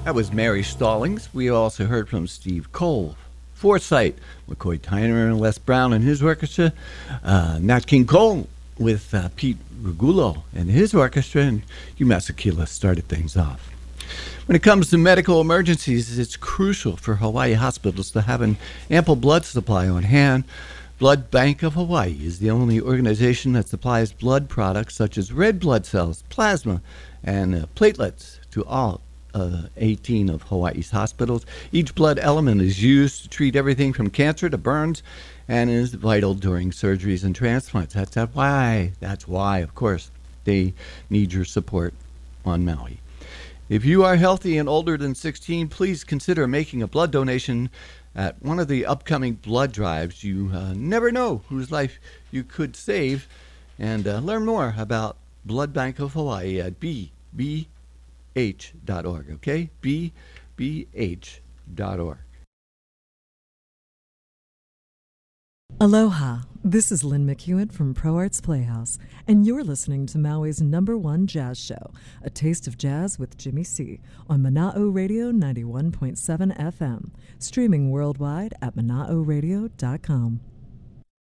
That was Mary Stallings. We also heard from Steve Cole, Foresight, McCoy Tyner and Les Brown and his orchestra, Nat King Cole with Pete Regulo and his orchestra, and Hugh Masekela started things off. When it comes to medical emergencies, it's crucial for Hawaii hospitals to have an ample blood supply on hand. Blood Bank of Hawaii is the only organization that supplies blood products such as red blood cells, plasma, and platelets to all 18 of Hawaii's hospitals. Each blood element is used to treat everything from cancer to burns and is vital during surgeries and transplants. That's why, of course, they need your support on Maui. If you are healthy and older than 16, please consider making a blood donation at one of the upcoming blood drives. You never know whose life you could save. And learn more about Blood Bank of Hawaii at bbh.org, okay? bbh.org. Aloha, this is Lynn McEwen from Pro Arts Playhouse, and you're listening to Maui's #1 jazz show, A Taste of Jazz with Jimmy C, on Mana'o Radio 91.7 FM, streaming worldwide at mana'oradio.com.